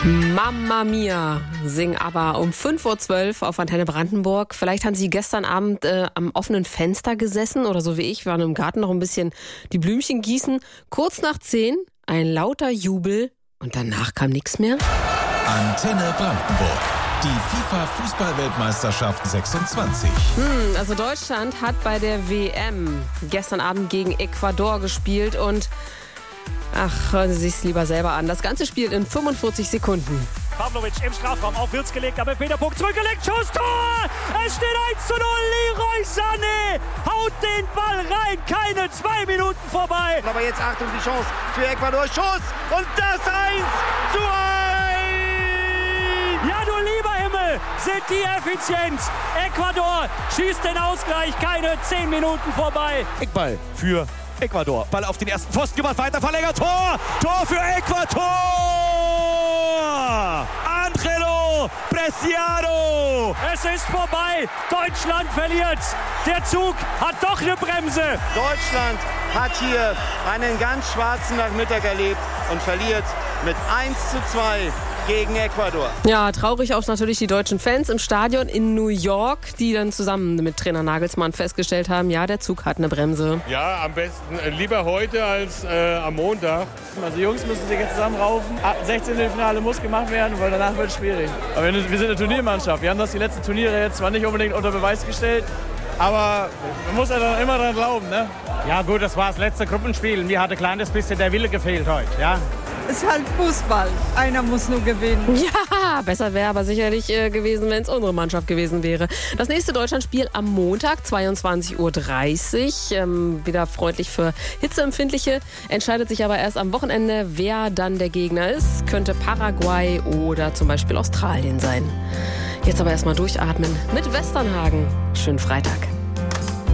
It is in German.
Mamma Mia, sing ABBA um 5.12 Uhr auf Antenne Brandenburg. Vielleicht haben Sie gestern Abend am offenen Fenster gesessen oder so wie ich, waren im Garten noch ein bisschen die Blümchen gießen. Kurz nach 10 ein lauter Jubel und danach kam nichts mehr. Antenne Brandenburg. Die FIFA-Fußball-Weltmeisterschaft 26. Also Deutschland hat bei der WM gestern Abend gegen Ecuador gespielt und hören Sie sich's lieber selber an. Das ganze Spiel in 45 Sekunden. Pavlovic im Strafraum auf Wirtz gelegt, aber Peter Puck zurückgelegt, Schuss, Tor! Es steht 1:0, Leroy Sané haut den Ball rein, keine 2 Minuten vorbei. Aber jetzt Achtung, die Chance für Ecuador, Schuss und das 1:1! Ja, du lieber Himmel, sind die effizient. Ecuador schießt den Ausgleich, keine 10 Minuten vorbei. Eckball für Ecuador. Ball auf den ersten Pfosten gemacht, weiter verlängert. Tor! Tor für Ecuador! Angelo Preciado! Es ist vorbei. Deutschland verliert. Der Zug hat doch eine Bremse. Deutschland hat hier einen ganz schwarzen Nachmittag erlebt und verliert mit 1:2 gegen Ecuador. Ja, traurig auch natürlich die deutschen Fans im Stadion in New York, die dann zusammen mit Trainer Nagelsmann festgestellt haben, ja, der Zug hat eine Bremse. Ja, am besten lieber heute als am Montag. Also die Jungs müssen sich jetzt zusammenraufen. 16. Finale muss gemacht werden, weil danach wird es schwierig. Aber wir sind eine Turniermannschaft. Wir haben das die letzten Turniere jetzt zwar nicht unbedingt unter Beweis gestellt, aber man muss ja dann immer dran glauben, ne? Ja gut, das war das letzte Gruppenspiel. Mir hat ein kleines bisschen der Wille gefehlt heute, ja. Es ist halt Fußball. Einer muss nur gewinnen. Ja, besser wäre aber sicherlich gewesen, wenn es unsere Mannschaft gewesen wäre. Das nächste Deutschlandspiel am Montag, 22:30 Uhr. Wieder freundlich für Hitzeempfindliche. Entscheidet sich aber erst am Wochenende, wer dann der Gegner ist. Könnte Paraguay oder zum Beispiel Australien sein. Jetzt aber erstmal durchatmen mit Westernhagen. Schönen Freitag.